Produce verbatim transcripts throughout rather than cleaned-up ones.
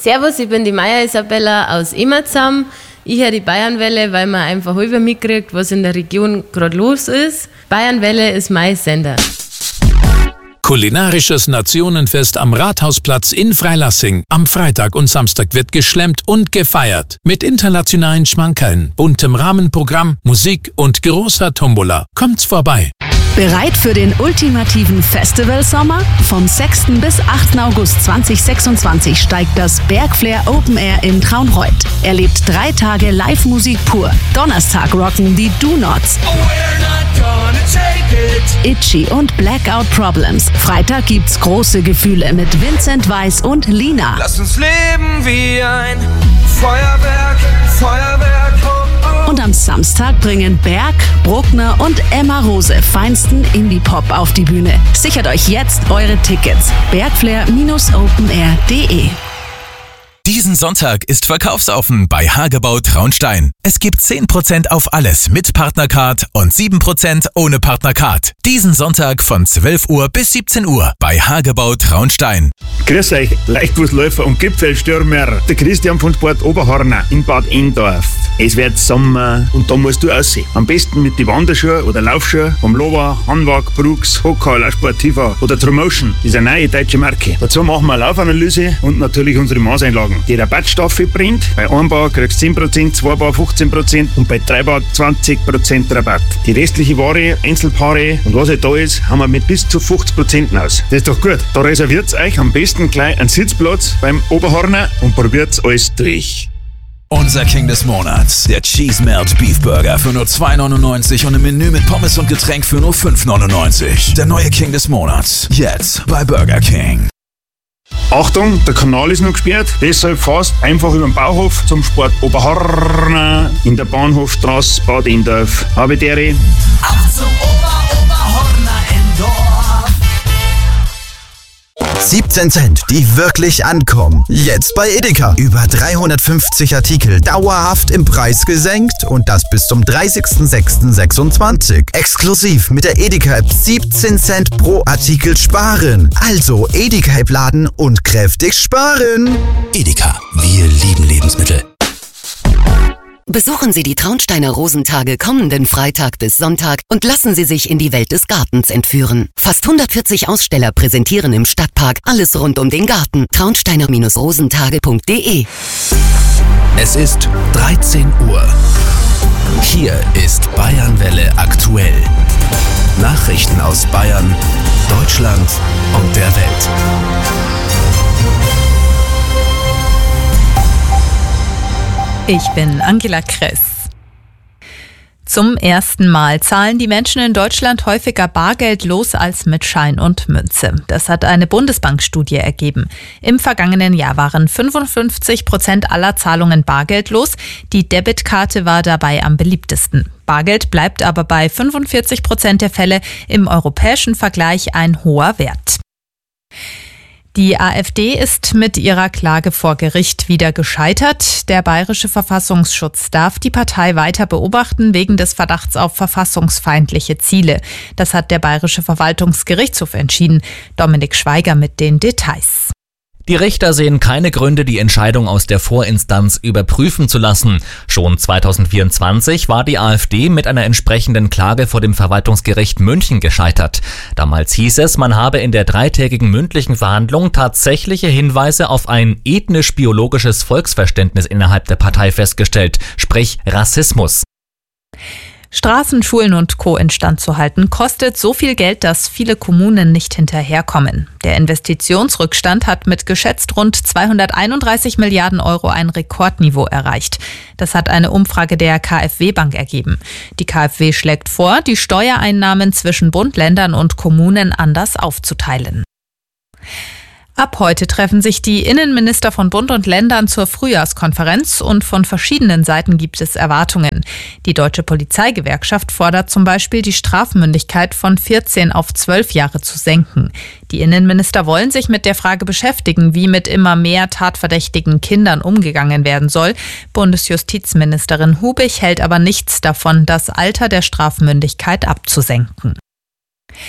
Servus, ich bin die Maya Isabella aus Immerzam. Ich höre die Bayernwelle, weil man einfach über mitkriegt, was in der Region gerade los ist. Bayernwelle ist mein Sender. Kulinarisches Nationenfest am Rathausplatz in Freilassing. Am Freitag und Samstag wird geschlemmt und gefeiert. Mit internationalen Schmankerln, buntem Rahmenprogramm, Musik und großer Tombola. Kommt's vorbei. Bereit für den ultimativen Festivalsommer? Vom sechsten bis achten August zweitausendsechsundzwanzig steigt das Bergflair Open Air in Traunreut. Erlebt drei Tage Live-Musik pur. Donnerstag rocken die Do-Nots, Itchy und Blackout Problems. Freitag gibt's große Gefühle mit Vincent Weiss und Lina. Lass uns leben wie ein Feuerwerk, Feuerwerk. Oh, oh. Und am Samstag bringen Berg, Bruckner und Emma Rose feinsten Indie-Pop auf die Bühne. Sichert euch jetzt eure Tickets. bergflair Bindestrich open air punkt de. Diesen Sonntag ist verkaufsoffen bei Hagebau Traunstein. Es gibt zehn Prozent auf alles mit Partnercard und sieben Prozent ohne Partnercard. Diesen Sonntag von zwölf Uhr bis siebzehn Uhr bei Hagebau Traunstein. Grüß euch, Leichtfußläufer und Gipfelstürmer. Der Christian von Sport Oberhorner in Bad Endorf. Es wird Sommer und da musst du aussehen. Am besten mit den Wanderschuhen oder Laufschuhen vom Lova, Hanwag, Brooks, Hochhaler, Sportiva oder Tromotion. Das ist eine neue deutsche Marke. Dazu machen wir eine Laufanalyse und natürlich unsere Maßeinlagen. Die Rabattstaffel bringt. Bei Einbau kriegst du zehn Prozent, Zweibau fünfzehn Prozent und bei Dreibau zwanzig Prozent Rabatt. Die restliche Ware, Einzelpaare und was halt da ist, haben wir mit bis zu fünfzig Prozent aus. Das ist doch gut. Da reserviert euch am besten gleich einen Sitzplatz beim Oberhorner und probiert alles durch. Unser King des Monats, der Cheese Melt Beef Burger für nur zwei neunundneunzig und ein Menü mit Pommes und Getränk für nur fünf neunundneunzig. Der neue King des Monats, jetzt bei Burger King. Achtung, der Kanal ist noch gesperrt, deshalb fahrt einfach über den Bauhof zum Sport Oberhorner in der Bahnhofstraße Bad Endorf. Habe dere. Auf zum Ober, Oberhorner Endorf. siebzehn Cent, die wirklich ankommen. Jetzt bei Edeka. Über dreihundertfünfzig Artikel dauerhaft im Preis gesenkt und das bis zum dreißigsten sechsten sechsundzwanzig. Exklusiv mit der Edeka-App siebzehn Cent pro Artikel sparen. Also Edeka-App laden und kräftig sparen. Edeka, wir lieben Lebensmittel. Besuchen Sie die Traunsteiner Rosentage kommenden Freitag bis Sonntag und lassen Sie sich in die Welt des Gartens entführen. Fast hundertvierzig Aussteller präsentieren im Stadtpark alles rund um den Garten. traunsteiner rosentage punkt de. Es ist dreizehn Uhr. Hier ist Bayernwelle aktuell. Nachrichten aus Bayern, Deutschland und der Welt. Ich bin Angela Kress. Zum ersten Mal zahlen die Menschen in Deutschland häufiger Bargeld los als mit Schein und Münze. Das hat eine Bundesbankstudie ergeben. Im vergangenen Jahr waren fünfundfünfzig Prozent aller Zahlungen bargeldlos. Die Debitkarte war dabei am beliebtesten. Bargeld bleibt aber bei fünfundvierzig Prozent der Fälle im europäischen Vergleich ein hoher Wert. Die AfD ist mit ihrer Klage vor Gericht wieder gescheitert. Der Bayerische Verfassungsschutz darf die Partei weiter beobachten wegen des Verdachts auf verfassungsfeindliche Ziele. Das hat der Bayerische Verwaltungsgerichtshof entschieden. Dominik Schweiger mit den Details. Die Richter sehen keine Gründe, die Entscheidung aus der Vorinstanz überprüfen zu lassen. Schon zweitausendvierundzwanzig war die AfD mit einer entsprechenden Klage vor dem Verwaltungsgericht München gescheitert. Damals hieß es, man habe in der dreitägigen mündlichen Verhandlung tatsächliche Hinweise auf ein ethnisch-biologisches Volksverständnis innerhalb der Partei festgestellt, sprich Rassismus. Straßen, Schulen und Co. instand zu halten, kostet so viel Geld, dass viele Kommunen nicht hinterherkommen. Der Investitionsrückstand hat mit geschätzt rund zweihunderteinunddreißig Milliarden Euro ein Rekordniveau erreicht. Das hat eine Umfrage der KfW-Bank ergeben. Die KfW schlägt vor, die Steuereinnahmen zwischen Bund, Ländern und Kommunen anders aufzuteilen. Ab heute treffen sich die Innenminister von Bund und Ländern zur Frühjahrskonferenz und von verschiedenen Seiten gibt es Erwartungen. Die Deutsche Polizeigewerkschaft fordert zum Beispiel, die Strafmündigkeit von vierzehn auf zwölf Jahre zu senken. Die Innenminister wollen sich mit der Frage beschäftigen, wie mit immer mehr tatverdächtigen Kindern umgegangen werden soll. Bundesjustizministerin Hubig hält aber nichts davon, das Alter der Strafmündigkeit abzusenken.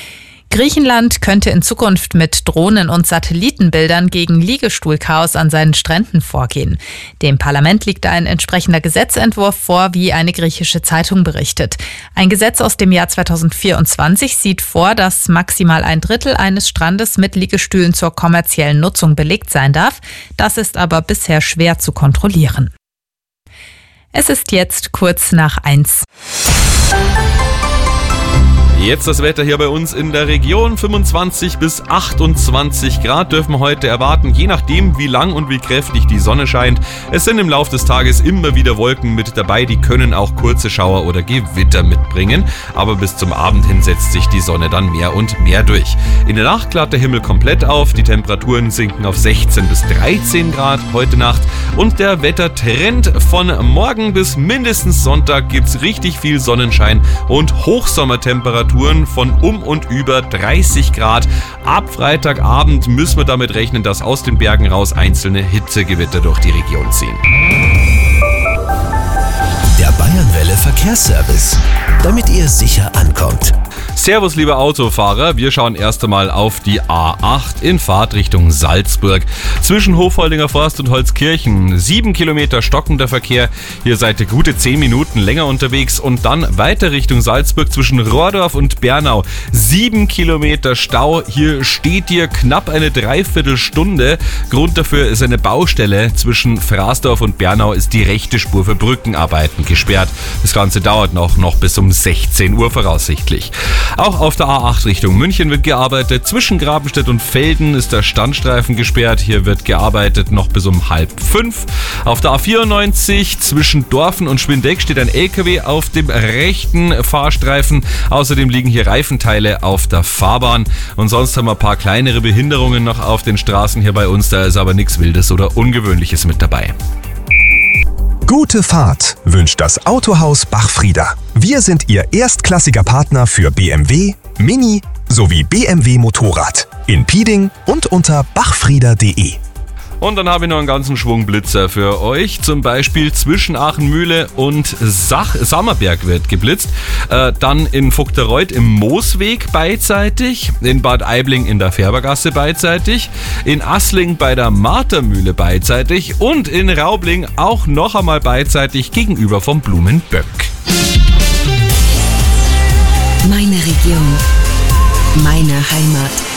Griechenland könnte in Zukunft mit Drohnen und Satellitenbildern gegen Liegestuhlchaos an seinen Stränden vorgehen. Dem Parlament liegt ein entsprechender Gesetzentwurf vor, wie eine griechische Zeitung berichtet. Ein Gesetz aus dem Jahr zweitausendvierundzwanzig sieht vor, dass maximal ein Drittel eines Strandes mit Liegestühlen zur kommerziellen Nutzung belegt sein darf. Das ist aber bisher schwer zu kontrollieren. Es ist jetzt kurz nach eins. Jetzt das Wetter hier bei uns in der Region. fünfundzwanzig bis achtundzwanzig Grad dürfen wir heute erwarten, je nachdem wie lang und wie kräftig die Sonne scheint. Es sind im Laufe des Tages immer wieder Wolken mit dabei, die können auch kurze Schauer oder Gewitter mitbringen. Aber bis zum Abend hin setzt sich die Sonne dann mehr und mehr durch. In der Nacht klart der Himmel komplett auf, die Temperaturen sinken auf sechzehn bis dreizehn Grad heute Nacht. Und der Wettertrend von morgen bis mindestens Sonntag gibt's richtig viel Sonnenschein und Hochsommertemperaturen von um und über dreißig Grad. Ab Freitagabend müssen wir damit rechnen, dass aus den Bergen raus einzelne Hitzegewitter durch die Region ziehen. Der Bayernwelle Verkehrsservice, damit ihr sicher ankommt. Servus, liebe Autofahrer. Wir schauen erst einmal auf die A acht in Fahrtrichtung Salzburg. Zwischen Hofholdinger Forst und Holzkirchen. Sieben Kilometer stockender Verkehr. Hier seid ihr gute zehn Minuten länger unterwegs. Und dann weiter Richtung Salzburg zwischen Rohrdorf und Bernau. Sieben Kilometer Stau. Hier steht ihr knapp eine Dreiviertelstunde. Grund dafür ist eine Baustelle. Zwischen Fraßdorf und Bernau ist die rechte Spur für Brückenarbeiten gesperrt. Das Ganze dauert noch, noch bis um sechzehn Uhr voraussichtlich. Auch auf der A acht Richtung München wird gearbeitet. Zwischen Grabenstedt und Velden ist der Standstreifen gesperrt. Hier wird gearbeitet noch bis um halb fünf. Auf der A vierundneunzig zwischen Dorfen und Schwindeck steht ein L K W auf dem rechten Fahrstreifen. Außerdem liegen hier Reifenteile auf der Fahrbahn. Und sonst haben wir ein paar kleinere Behinderungen noch auf den Straßen hier bei uns. Da ist aber nichts Wildes oder Ungewöhnliches mit dabei. Gute Fahrt wünscht das Autohaus Bachfrieder. Wir sind Ihr erstklassiger Partner für B M W, Mini sowie B M W Motorrad. In Pieding und unter bachfrieder punkt de. Und dann habe ich noch einen ganzen Schwung Blitzer für euch. Zum Beispiel zwischen Aachenmühle und Sach- Sammerberg wird geblitzt. Äh, dann in Vogtereuth im Moosweg beidseitig. In Bad Aibling in der Färbergasse beidseitig. In Assling bei der Martermühle beidseitig. Und in Raubling auch noch einmal beidseitig gegenüber vom Blumenböck. Meine Region. Meine Heimat.